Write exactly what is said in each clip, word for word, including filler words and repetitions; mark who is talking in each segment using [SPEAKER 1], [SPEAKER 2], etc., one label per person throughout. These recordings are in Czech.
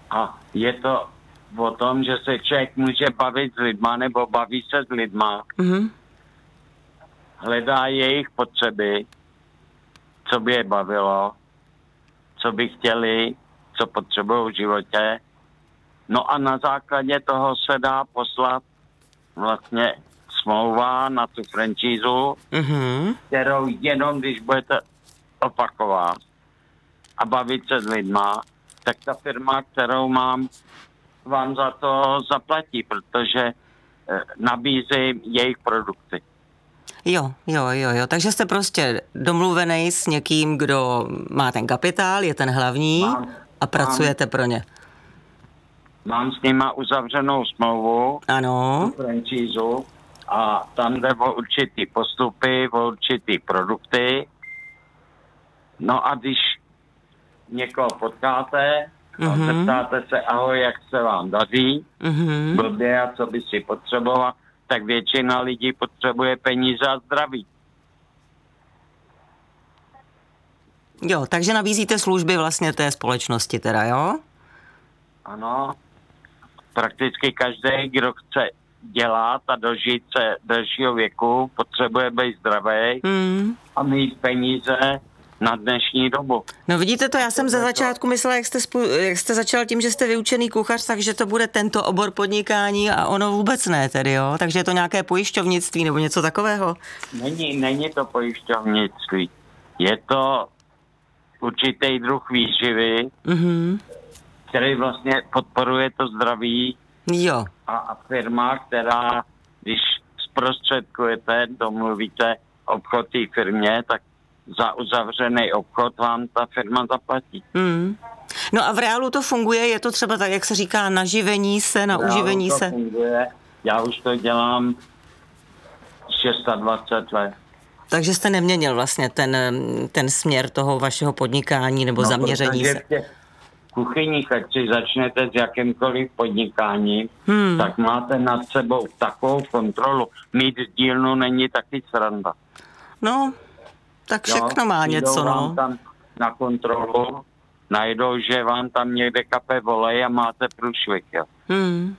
[SPEAKER 1] A je to o tom, že se člověk může bavit s lidma, nebo baví se s lidma, mm-hmm. hledá jejich potřeby, co by je bavilo, co by chtěli, co potřebují v životě. No a na základě toho se dá poslat vlastně smlouva na tu franšízu, mm-hmm. kterou jenom když budete opakovat a bavit se s lidma, tak ta firma, kterou mám, vám za to zaplatí, protože eh, nabízím jejich produkty.
[SPEAKER 2] Jo, jo, jo, jo. Takže jste prostě domluvený s někým, kdo má ten kapitál, je ten hlavní mám, a pracujete mám, pro ně.
[SPEAKER 1] Mám s nima uzavřenou smlouvu,
[SPEAKER 2] ano,
[SPEAKER 1] franšízu, a tam jde o určitý postupy, o určitý produkty. No a když někoho potkáte, mm-hmm. a zeptáte se, ahoj, jak se vám daří, mm-hmm. blbě a co by si potřeboval, tak většina lidí potřebuje peníze a zdraví.
[SPEAKER 2] Jo, takže nabízíte služby vlastně té společnosti teda, jo?
[SPEAKER 1] Ano. Prakticky každý, kdo chce dělat a dožít se delšího věku, potřebuje být zdravý mm. a mít peníze na dnešní dobu.
[SPEAKER 2] No vidíte to, já jsem ze začátku myslela, jak jste, spu, jak jste začal tím, že jste vyučený kuchař, takže to bude tento obor podnikání a ono vůbec ne tedy, jo? Takže je to nějaké pojišťovnictví nebo něco takového?
[SPEAKER 1] Není, není to pojišťovnictví. Je to určitý druh výživy, mm-hmm. který vlastně podporuje to zdraví.
[SPEAKER 2] Jo.
[SPEAKER 1] A, a firma, která, když zprostředkujete, domluvíte obchod té firmě, tak za uzavřený obchod vám ta firma zaplatí. Mm.
[SPEAKER 2] No a v reálu to funguje? Je to třeba tak, jak se říká, naživení se, na uživení se?
[SPEAKER 1] Funguje. Já už to dělám dvacet šest let.
[SPEAKER 2] Takže jste neměnil vlastně ten, ten směr toho vašeho podnikání nebo no, zaměření se?
[SPEAKER 1] V kuchyních, ať si začnete s jakýmkoliv podnikáním, hmm. tak máte nad sebou takovou kontrolu. Mít dílnu není taky sranda.
[SPEAKER 2] No, tak všechno jo, má něco, no.
[SPEAKER 1] Tam na kontrolu, najdou, že vám tam někde kape volej a máte průšvih, jo. Hmm.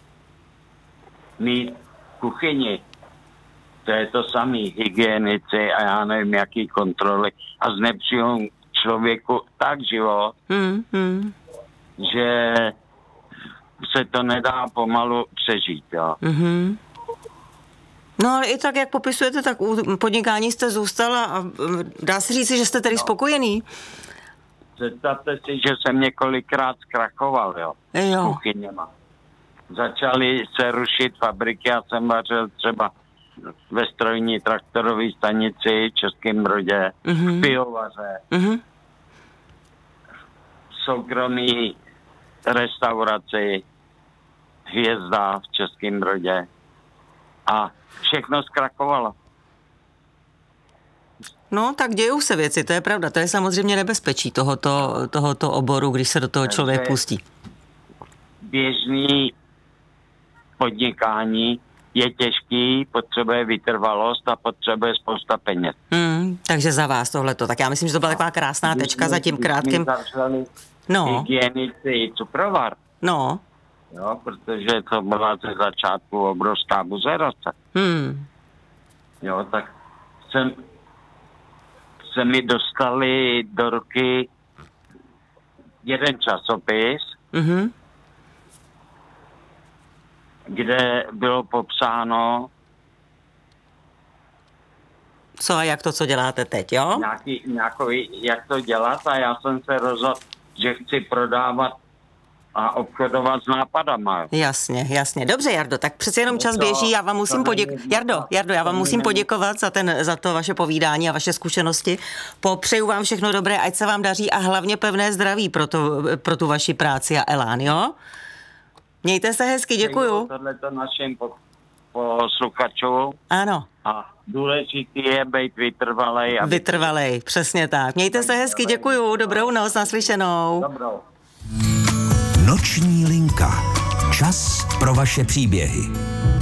[SPEAKER 1] Mít kuchyni, to je to samý, hygienici a já nevím, jaký kontroly a znepřijou člověku tak život, hmm, hmm. že se to nedá pomalu přežít, jo. Hmm.
[SPEAKER 2] No ale i tak, jak popisujete, tak u podnikání jste zůstala a dá se říci, že jste tedy no. spokojený?
[SPEAKER 1] Představte si, že jsem několikrát zkrachoval, jo,
[SPEAKER 2] jo.
[SPEAKER 1] s kuchyněma. Začaly se rušit fabriky, já jsem vařil třeba ve strojní traktorové stanici v Českém Brodě, mm-hmm. v pivovaře, mm-hmm. v soukromý restauraci, Hvězda v Českém Brodě a všechno zkrakovalo.
[SPEAKER 2] No, tak dějou se věci, to je pravda. To je samozřejmě nebezpečí tohoto, tohoto oboru, když se do toho
[SPEAKER 1] Takže
[SPEAKER 2] člověk pustí.
[SPEAKER 1] Běžný podnikání je těžký, potřebuje vytrvalost a potřebuje spousta peněz.
[SPEAKER 2] Hmm, takže za vás tohleto. Tak já myslím, že to byla taková krásná tečka za tím krátkým...
[SPEAKER 1] No. Hygienici cukrovar.
[SPEAKER 2] No.
[SPEAKER 1] Jo, protože to byla ze začátku obrovská buzerace. Hmm. Jo, tak jsem, se mi dostali do ruky jeden časopis, mm-hmm. kde bylo popsáno
[SPEAKER 2] co a jak to, co děláte teď, jo?
[SPEAKER 1] Nějaký, nějaký, jak to dělat a já jsem se rozhodl, že chci prodávat a obchodovat s nápadama.
[SPEAKER 2] Jasně, jasně. Dobře, Jardo, tak přece jenom čas běží, já vám musím poděkovat. Jardo, Jardo, já vám musím poděkovat za, ten, za to vaše povídání a vaše zkušenosti. Popřeju vám všechno dobré, ať se vám daří a hlavně pevné zdraví pro, to, pro tu vaši práci a elán, jo? Mějte se hezky, děkuju.
[SPEAKER 1] Tohleto našim posluchačům.
[SPEAKER 2] Ano.
[SPEAKER 1] A důležitý je být vytrvalej. Aby...
[SPEAKER 2] Vytrvalej, přesně tak. Mějte se hezky, děkuju, dobrou noc, naslyšenou.
[SPEAKER 1] Dobrou.
[SPEAKER 3] Noční linka. Čas pro vaše příběhy.